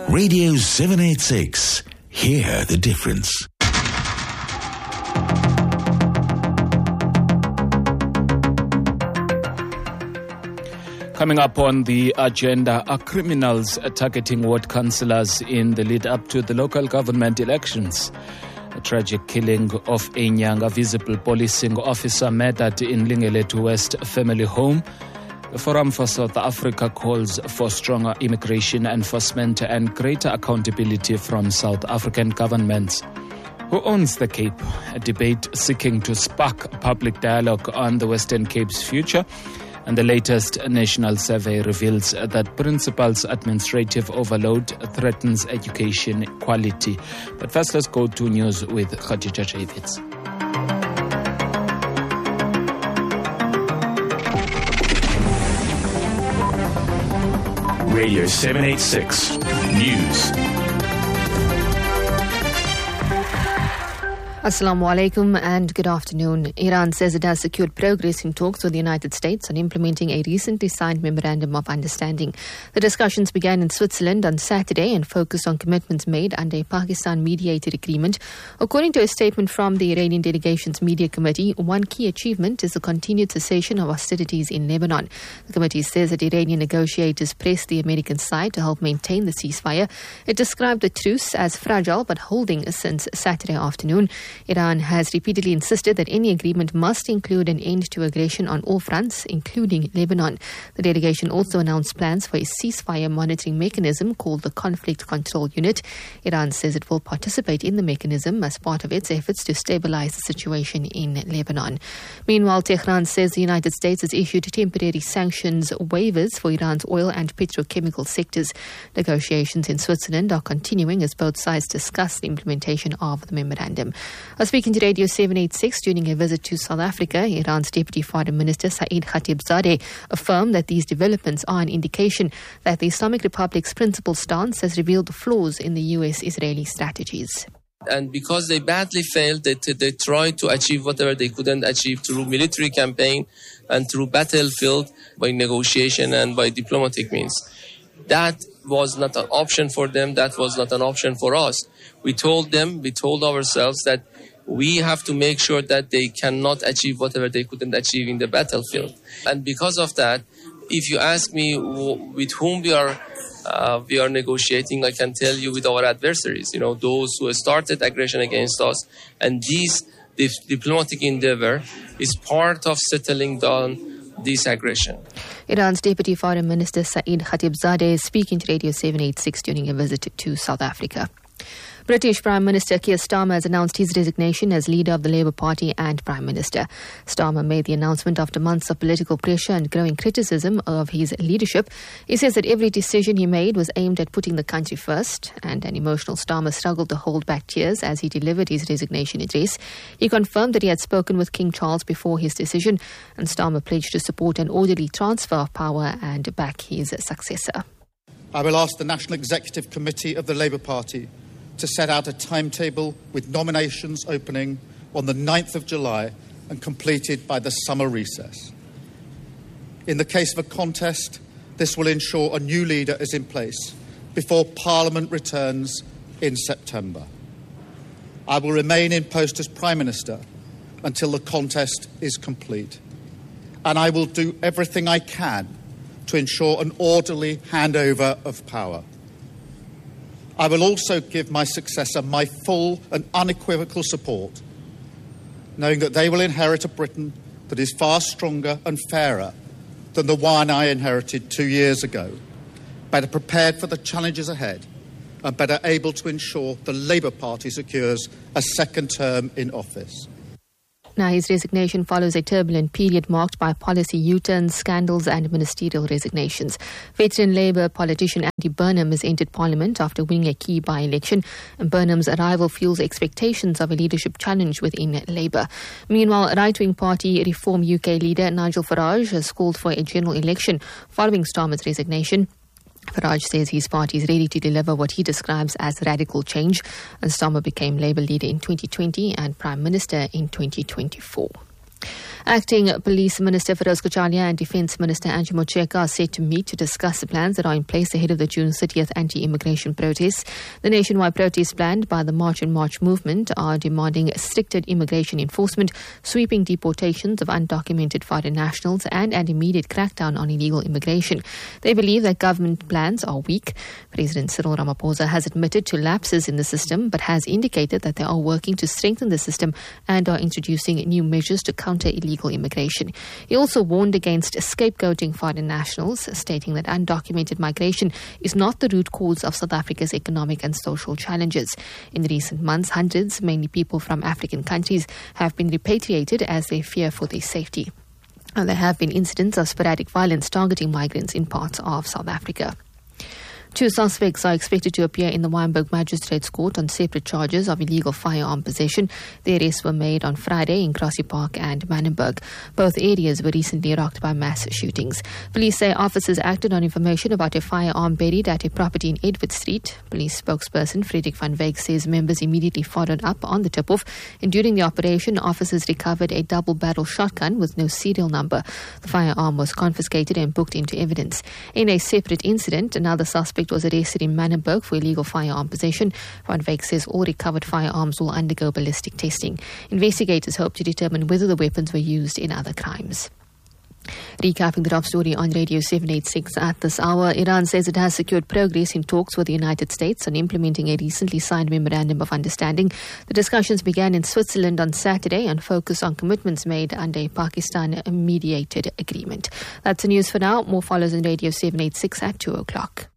Radio 786. Hear the difference. Coming up on the agenda are criminals targeting ward councillors in the lead up to the local government elections. A tragic killing of a Nyanga visible policing officer murdered in Lingeletu West family home. The Forum for South Africa calls for stronger immigration enforcement and greater accountability from South African governments. Who owns the Cape? A debate seeking to spark public dialogue on the Western Cape's future. And the latest national survey reveals that principals' administrative overload threatens education quality. But first, let's go to news with Khadija Javits. Radio 786 News. Assalamu alaikum and good afternoon. Iran says it has secured progress in talks with the United States on implementing a recently signed memorandum of understanding. The discussions began in Switzerland on Saturday and focused on commitments made under a Pakistan-mediated agreement. According to a statement from the Iranian delegation's media committee, one key achievement is the continued cessation of hostilities in Lebanon. The committee says that Iranian negotiators pressed the American side to help maintain the ceasefire. It described the truce as fragile but holding since Saturday afternoon. Iran has repeatedly insisted that any agreement must include an end to aggression on all fronts, including Lebanon. The delegation also announced plans for a ceasefire monitoring mechanism called the Conflict Control Unit. Iran says it will participate in the mechanism as part of its efforts to stabilize the situation in Lebanon. Meanwhile, Tehran says the United States has issued temporary sanctions waivers for Iran's oil and petrochemical sectors. Negotiations in Switzerland are continuing as both sides discuss the implementation of the memorandum. Speaking to Radio 786 during a visit to South Africa, Iran's Deputy Foreign Minister Saeed Khatibzadeh affirmed that these developments are an indication that the Islamic Republic's principal stance has revealed the flaws in the US-Israeli strategies. And because they badly failed, they tried to achieve whatever they couldn't achieve through military campaign and through battlefield, by negotiation and by diplomatic means. That was not an option for them. That was not an option for us. We told ourselves that we have to make sure that they cannot achieve whatever they couldn't achieve in the battlefield. And because of that, if you ask me with whom we are negotiating, I can tell you with our adversaries, those who started aggression against us. And this diplomatic endeavor is part of settling down this aggression. Iran's Deputy Foreign Minister Saeed Khatibzadeh is speaking to Radio 786 during a visit to South Africa. British Prime Minister Keir Starmer has announced his resignation as leader of the Labour Party and Prime Minister. Starmer made the announcement after months of political pressure and growing criticism of his leadership. He says that every decision he made was aimed at putting the country first, and an emotional Starmer struggled to hold back tears as he delivered his resignation address. He confirmed that he had spoken with King Charles before his decision, and Starmer pledged to support an orderly transfer of power and back his successor. I will ask the National Executive Committee of the Labour Party to set out a timetable with nominations opening on the 9th of July and completed by the summer recess. In the case of a contest, this will ensure a new leader is in place before Parliament returns in September. I will remain in post as Prime Minister until the contest is complete, and I will do everything I can to ensure an orderly handover of power. I will also give my successor my full and unequivocal support, knowing that they will inherit a Britain that is far stronger and fairer than the one I inherited 2 years ago, better prepared for the challenges ahead and better able to ensure the Labour Party secures a second term in office. Now, his resignation follows a turbulent period marked by policy U-turns, scandals and ministerial resignations. Veteran Labour politician Andy Burnham has entered Parliament after winning a key by-election, and Burnham's arrival fuels expectations of a leadership challenge within Labour. Meanwhile, right-wing party Reform UK leader Nigel Farage has called for a general election following Starmer's resignation. Farage says his party is ready to deliver what he describes as radical change, and Starmer became Labour leader in 2020 and Prime Minister in 2024. Acting Police Minister Feroz Kacharia and Defence Minister Angie Motshekga are set to meet to discuss the plans that are in place ahead of the June 30th anti-immigration protests. The nationwide protests planned by the March on March movement are demanding stricter immigration enforcement, sweeping deportations of undocumented foreign nationals and an immediate crackdown on illegal immigration. They believe that government plans are weak. President Cyril Ramaphosa has admitted to lapses in the system but has indicated that they are working to strengthen the system and are introducing new measures to counter illegal immigration. He also warned against scapegoating foreign nationals, stating that undocumented migration is not the root cause of South Africa's economic and social challenges. In recent months, hundreds, mainly people from African countries, have been repatriated as they fear for their safety. And there have been incidents of sporadic violence targeting migrants in parts of South Africa. 2 suspects are expected to appear in the Wynberg Magistrates Court on separate charges of illegal firearm possession. The arrests were made on Friday in Grassy Park and Manenberg. Both areas were recently rocked by mass shootings. Police say officers acted on information about a firearm buried at a property in Edward Street. Police spokesperson Frederick van Wyk says members immediately followed up on the tip-off. And during the operation, officers recovered a double-barrel shotgun with no serial number. The firearm was confiscated and booked into evidence. In a separate incident, another suspect was arrested in Manenberg for illegal firearm possession. Van Wyk says all recovered firearms will undergo ballistic testing. Investigators hope to determine whether the weapons were used in other crimes. Recapping the top story on Radio 786 at this hour, Iran says it has secured progress in talks with the United States on implementing a recently signed memorandum of understanding. The discussions began in Switzerland on Saturday and focused on commitments made under a Pakistan-mediated agreement. That's the news for now. More follows on Radio 786 at 2 o'clock.